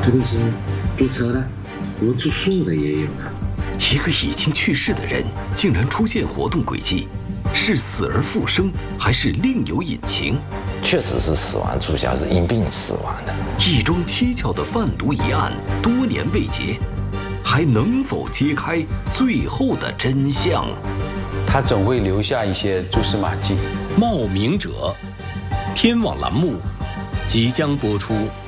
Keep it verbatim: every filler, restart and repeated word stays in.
特别是做车的，我做树的也有啊。 一个已经去世的人竟然出现活动轨迹，是死而复生，还是另有隐情？ 确实是死亡注销，是因病死亡的。 一桩蹊跷的贩毒疑案，多年未结，还能否揭开最后的真相？ 他总会留下一些蛛丝马迹。 冒名者，天网栏目即将播出。